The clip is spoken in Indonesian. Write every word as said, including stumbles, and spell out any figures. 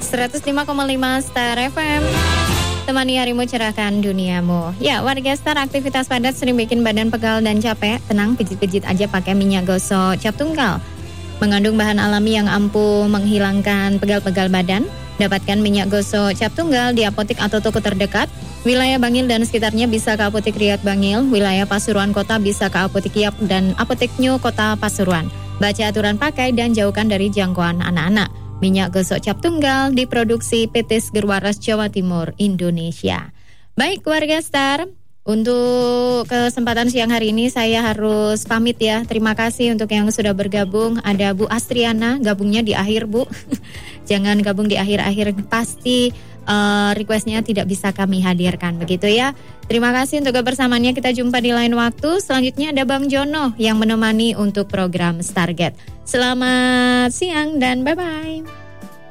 seratus lima koma lima Star F M. Temani harimu, cerahkan duniamu. Ya, warga Star, aktivitas padat sering bikin badan pegal dan capek. Tenang, pijit-pijit aja pakai minyak gosok cap tunggal. Mengandung bahan alami yang ampuh menghilangkan pegal-pegal badan. Dapatkan minyak gosok cap tunggal di apotik atau toko terdekat. Wilayah Bangil dan sekitarnya bisa ke Apotik Riyad Bangil. Wilayah Pasuruan Kota bisa ke Apotik Yap dan Apotik New Kota Pasuruan. Baca aturan pakai dan jauhkan dari jangkauan anak-anak. Minyak gosok cap tunggal diproduksi P T Segerwaras Jawa Timur, Indonesia. Baik warga Star, untuk kesempatan siang hari ini saya harus pamit ya. Terima kasih untuk yang sudah bergabung. Ada Bu Astriana, gabungnya di akhir Bu. Jangan gabung di akhir-akhir, pasti uh, requestnya tidak bisa kami hadirkan, begitu ya. Terima kasih untuk kebersamaannya, kita jumpa di lain waktu. Selanjutnya ada Bang Jono yang menemani untuk program Stargate. Selamat siang dan bye-bye.